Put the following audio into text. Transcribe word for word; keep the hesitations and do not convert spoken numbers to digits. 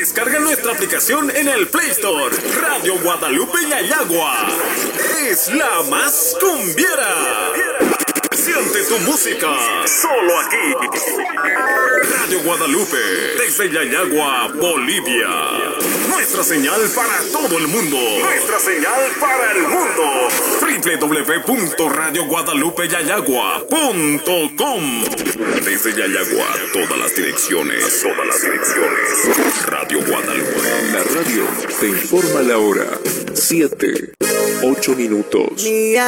Descarga nuestra aplicación en el Play Store. Radio Guadalupe Yayagua es la más cumbiera. Siente tu música solo aquí. Radio Guadalupe, desde Yayagua, Bolivia. Nuestra señal para todo el mundo. Nuestra señal para el mundo. doble u doble u doble u punto radio guadalupe yayagua punto com. Desde Yayagua, todas las direcciones. Todas las direcciones. Radio Guadalupe. La radio te informa la hora. Siete, ocho minutos.